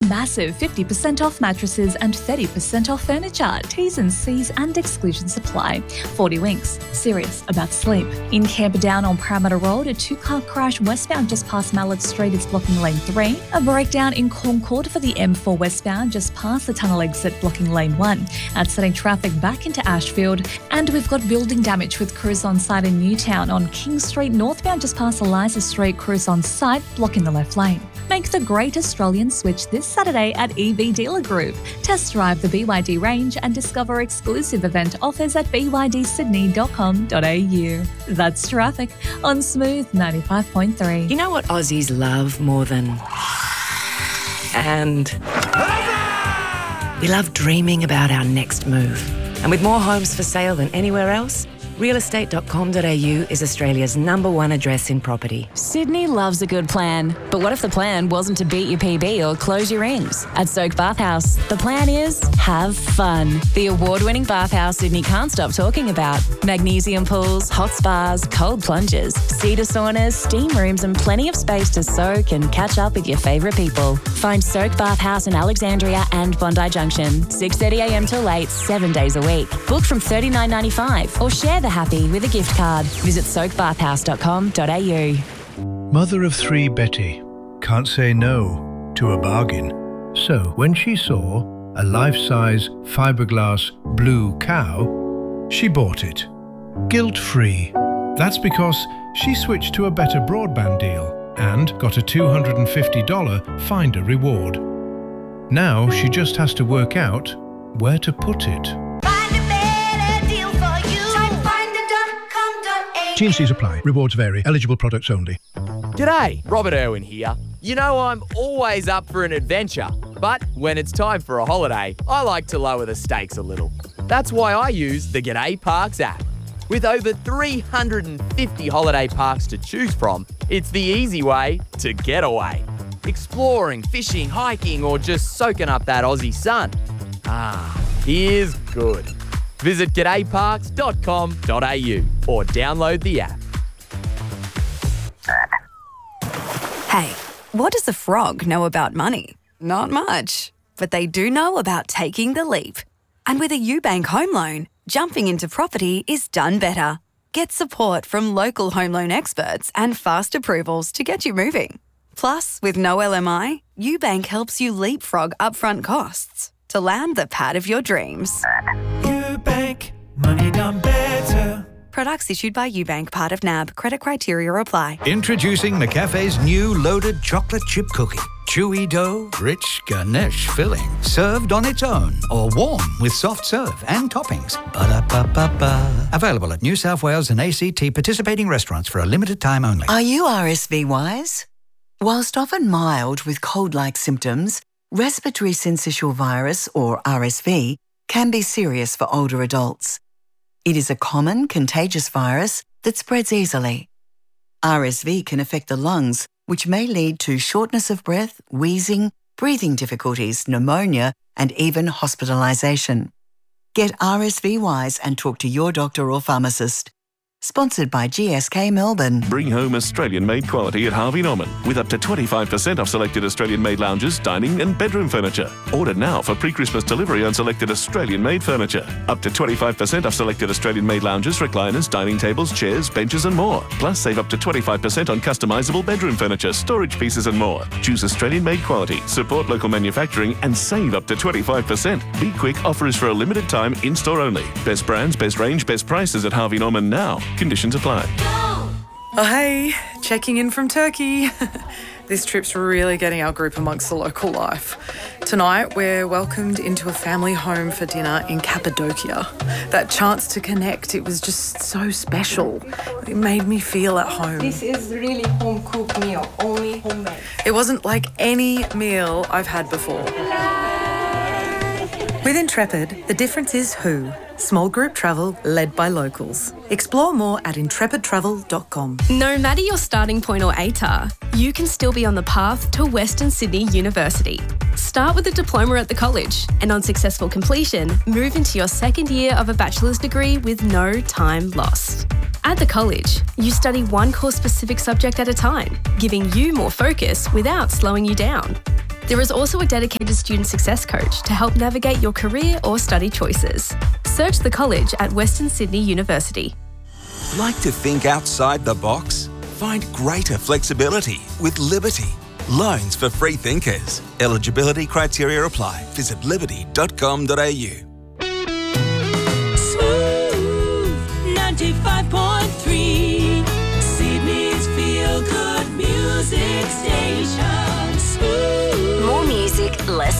massive 50% off mattresses and 30% off furniture. T's and C's and exclusions apply. 40 Winks, serious about sleep. In Camperdown on Parramatta Road, a two-car crash westbound just past Mallard Street is blocking lane 3. A breakdown in Concord for the M4 westbound just past the tunnel exit blocking lane 1. That's setting traffic back into Ashfield. And we've got building damage with crews on site in Newtown on King Street northbound just past Eliza Street. Crews on site blocking the left lane. Make the great Australian switch this Saturday at EV Dealer Group. Test drive the BYD range and discover exclusive event offers at bydsydney.com.au. That's traffic on Smooth 95.3. You know what Aussies love more than... And... we love dreaming about our next move. And with more homes for sale than anywhere else, realestate.com.au is Australia's #1 address in property. Sydney loves a good plan, but what if the plan wasn't to beat your PB or close your rings? At Soak Bathhouse, the plan is have fun. The award-winning bathhouse Sydney can't stop talking about. Magnesium pools, hot spas, cold plunges, cedar saunas, steam rooms and plenty of space to soak and catch up with your favourite people. Find Soak Bathhouse in Alexandria and Bondi Junction, 6:30am till 8, 7 days a week. Book from $39.95 or share the happy with a gift card. Visit soakbathhouse.com.au. Mother of 3 Betty can't say no to a bargain. So when she saw a life-size fiberglass blue cow, she bought it. Guilt-free. That's because she switched to a better broadband deal and got a $250 Finder reward. Now she just has to work out where to put it. T&Cs apply. Rewards vary. Eligible products only. G'day, Robert Irwin here. You know I'm always up for an adventure, but when it's time for a holiday, I like to lower the stakes a little. That's why I use the G'day Parks app. With over 350 holiday parks to choose from, it's the easy way to get away. Exploring, fishing, hiking, or just soaking up that Aussie sun. Here's good. Visit g'dayparks.com.au or download the app. Hey, what does a frog know about money? Not much. But they do know about taking the leap. And with a UBank home loan, jumping into property is done better. Get support from local home loan experts and fast approvals to get you moving. Plus, with no LMI, UBank helps you leapfrog upfront costs to land the pad of your dreams. UBank, money done better. Products issued by UBank, part of NAB. Credit criteria apply. Introducing McCafe's new loaded chocolate chip cookie. Chewy dough, rich ganache filling. Served on its own or warm with soft serve and toppings. Ba-da-ba-ba-ba. Available at New South Wales and ACT participating restaurants for a limited time only. Are you RSV wise? Whilst often mild with cold-like symptoms, respiratory syncytial virus, or RSV, can be serious for older adults. It is a common contagious virus that spreads easily. RSV can affect the lungs, which may lead to shortness of breath, wheezing, breathing difficulties, pneumonia, and even hospitalisation. Get RSV wise and talk to your doctor or pharmacist. Sponsored by GSK Melbourne. Bring home Australian-made quality at Harvey Norman with up to 25% off selected Australian-made lounges, dining and bedroom furniture. Order now for pre-Christmas delivery on selected Australian-made furniture. Up to 25% off selected Australian-made lounges, recliners, dining tables, chairs, benches and more. Plus save up to 25% on customisable bedroom furniture, storage pieces and more. Choose Australian-made quality, support local manufacturing and save up to 25%. Be quick, offer is for a limited time, in-store only. Best brands, best range, best prices at Harvey Norman now. Conditions apply. Oh, hey, checking in from Turkey. This trip's really getting our group amongst the local life. Tonight, we're welcomed into a family home for dinner in Cappadocia. That chance to connect, it was just so special. It made me feel at home. This is really home-cooked meal, only homemade. It wasn't like any meal I've had before. With Intrepid, the difference is who. Small group travel led by locals. Explore more at intrepidtravel.com. No matter your starting point or ATAR, you can still be on the path to Western Sydney University. Start with a diploma at the college and on successful completion, move into your second year of a bachelor's degree with no time lost. At the college, you study one course-specific subject at a time, giving you more focus without slowing you down. There is also a dedicated student success coach to help navigate your career or study choices. Search the college at Western Sydney University. Like to think outside the box? Find greater flexibility with Liberty. Loans for free thinkers. Eligibility criteria apply. Visit liberty.com.au. Smooth 95.3, Sydney's feel good music station. Smooth. More music, less